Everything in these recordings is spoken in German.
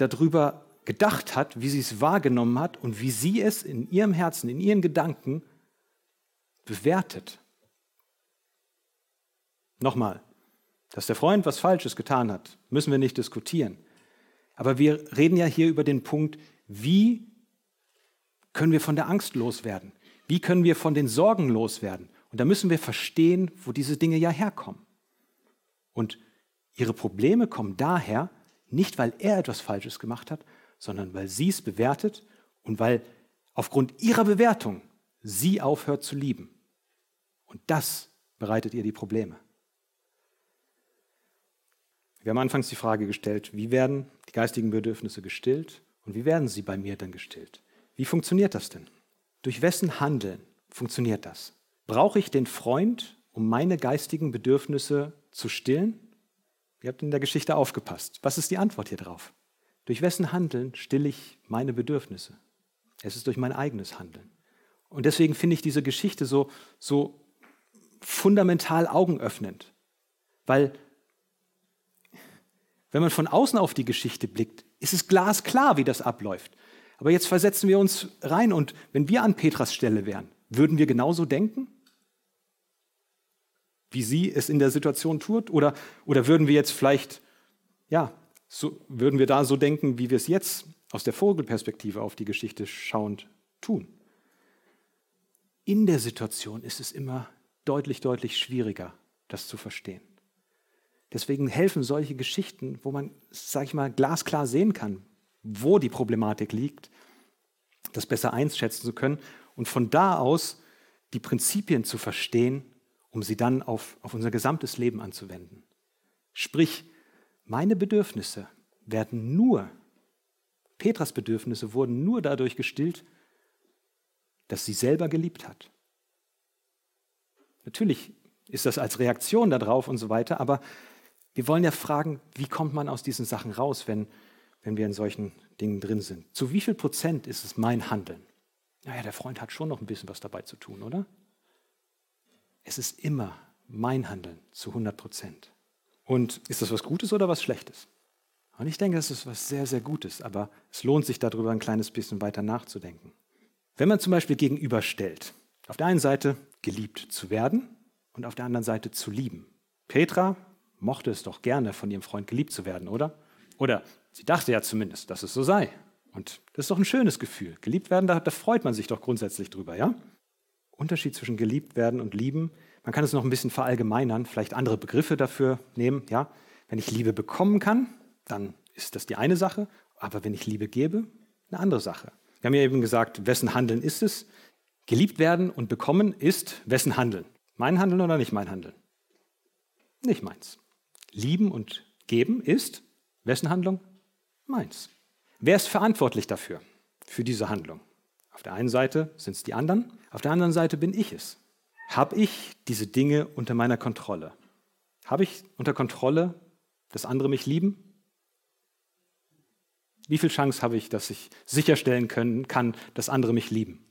darüber gedacht hat, wie sie es wahrgenommen hat und wie sie es in ihrem Herzen, in ihren Gedanken bewertet. Nochmal, dass der Freund was Falsches getan hat, müssen wir nicht diskutieren. Aber wir reden ja hier über den Punkt, wie können wir von der Angst loswerden? Wie können wir von den Sorgen loswerden? Und da müssen wir verstehen, wo diese Dinge ja herkommen. Und ihre Probleme kommen daher, nicht weil er etwas Falsches gemacht hat, sondern weil sie es bewertet und weil aufgrund ihrer Bewertung sie aufhört zu lieben. Und das bereitet ihr die Probleme. Wir haben anfangs die Frage gestellt, wie werden die geistigen Bedürfnisse gestillt und wie werden sie bei mir dann gestillt? Wie funktioniert das denn? Durch wessen Handeln funktioniert das? Brauche ich den Freund, um meine geistigen Bedürfnisse zu stillen? Ihr habt in der Geschichte aufgepasst. Was ist die Antwort hier drauf? Durch wessen Handeln stille ich meine Bedürfnisse? Es ist durch mein eigenes Handeln. Und deswegen finde ich diese Geschichte so fundamental augenöffnend. Weil, wenn man von außen auf die Geschichte blickt, ist es glasklar, wie das abläuft. Aber jetzt versetzen wir uns rein und wenn wir an Petras Stelle wären, würden wir genauso denken? Wie sie es in der Situation tut? Oder würden wir jetzt vielleicht, würden wir da so denken, wie wir es jetzt aus der Vogelperspektive auf die Geschichte schauend tun? In der Situation ist es immer deutlich, deutlich schwieriger, das zu verstehen. Deswegen helfen solche Geschichten, wo man, sage ich mal, glasklar sehen kann, wo die Problematik liegt, das besser einschätzen zu können und von da aus die Prinzipien zu verstehen, um sie dann auf unser gesamtes Leben anzuwenden. Sprich, meine Bedürfnisse Petras Bedürfnisse wurden nur dadurch gestillt, dass sie selber geliebt hat. Natürlich ist das als Reaktion darauf und so weiter, aber wir wollen ja fragen, wie kommt man aus diesen Sachen raus, wenn wir in solchen Dingen drin sind? Zu wie viel Prozent ist es mein Handeln? Naja, der Freund hat schon noch ein bisschen was dabei zu tun, oder? Es ist immer mein Handeln zu 100%. Und ist das was Gutes oder was Schlechtes? Und ich denke, das ist was sehr, sehr Gutes, aber es lohnt sich darüber ein kleines bisschen weiter nachzudenken. Wenn man zum Beispiel gegenüberstellt, auf der einen Seite geliebt zu werden und auf der anderen Seite zu lieben. Petra mochte es doch gerne, von ihrem Freund geliebt zu werden, oder? Oder sie dachte ja zumindest, dass es so sei. Und das ist doch ein schönes Gefühl. Geliebt werden, da freut man sich doch grundsätzlich drüber, ja? Unterschied zwischen geliebt werden und lieben, man kann es noch ein bisschen verallgemeinern, vielleicht andere Begriffe dafür nehmen, ja? Wenn ich Liebe bekommen kann, dann ist das die eine Sache, aber wenn ich Liebe gebe, eine andere Sache. Wir haben ja eben gesagt, wessen Handeln ist es? Geliebt werden und bekommen ist wessen Handeln? Mein Handeln oder nicht mein Handeln? Nicht meins. Lieben und geben ist wessen Handlung? Meins. Wer ist verantwortlich dafür, für diese Handlung? Auf der einen Seite sind es die anderen, auf der anderen Seite bin ich es. Habe ich diese Dinge unter meiner Kontrolle? Habe ich unter Kontrolle, dass andere mich lieben? Wie viel Chance habe ich, dass ich sicherstellen kann, dass andere mich lieben?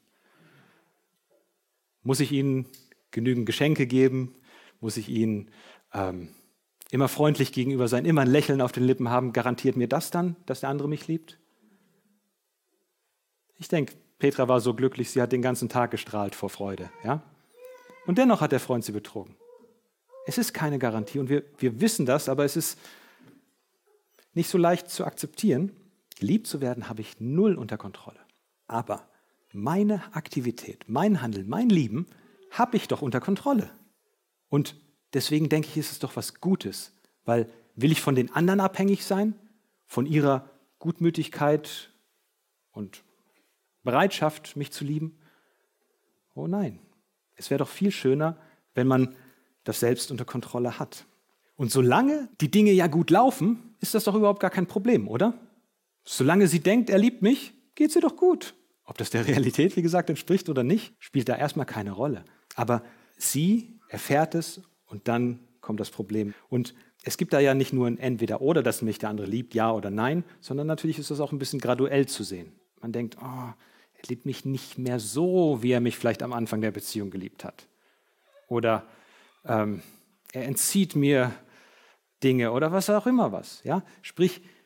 Muss ich ihnen genügend Geschenke geben? Muss ich ihnen immer freundlich gegenüber sein, immer ein Lächeln auf den Lippen haben? Garantiert mir das dann, dass der andere mich liebt? Ich denke, Petra war so glücklich, sie hat den ganzen Tag gestrahlt vor Freude. Ja? Und dennoch hat der Freund sie betrogen. Es ist keine Garantie und wir wissen das, aber es ist nicht so leicht zu akzeptieren. Geliebt zu werden habe ich null unter Kontrolle. Aber meine Aktivität, mein Handeln, mein Lieben habe ich doch unter Kontrolle. Und deswegen denke ich, ist es doch was Gutes, weil will ich von den anderen abhängig sein, von ihrer Gutmütigkeit und Bereitschaft, mich zu lieben? Oh nein, es wäre doch viel schöner, wenn man das selbst unter Kontrolle hat. Und solange die Dinge ja gut laufen, ist das doch überhaupt gar kein Problem, oder? Solange sie denkt, er liebt mich, geht sie doch gut. Ob das der Realität, wie gesagt, entspricht oder nicht, spielt da erstmal keine Rolle. Aber sie erfährt es und dann kommt das Problem. Und es gibt da ja nicht nur ein Entweder-Oder, dass mich der andere liebt, ja oder nein, sondern natürlich ist das auch ein bisschen graduell zu sehen. Man denkt, er liebt mich nicht mehr so, wie er mich vielleicht am Anfang der Beziehung geliebt hat. Oder er entzieht mir Dinge oder was auch immer was. Ja? Sprich,